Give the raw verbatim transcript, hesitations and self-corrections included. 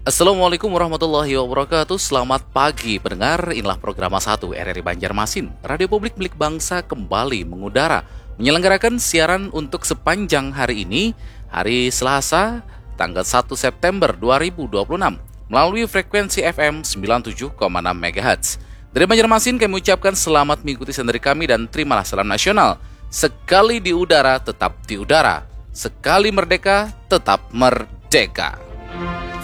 Assalamualaikum warahmatullahi wabarakatuh. Selamat pagi pendengar. Inilah program satu R R I Banjarmasin, Radio Publik milik bangsa kembali mengudara, menyelenggarakan siaran untuk sepanjang hari ini, hari Selasa, tanggal satu September dua ribu dua puluh enam, melalui frekuensi F M sembilan puluh tujuh koma enam megahertz. Dari Banjarmasin kami ucapkan selamat mengikuti siaran dari kami dan terimalah salam nasional. Sekali di udara tetap di udara, sekali merdeka tetap merdeka.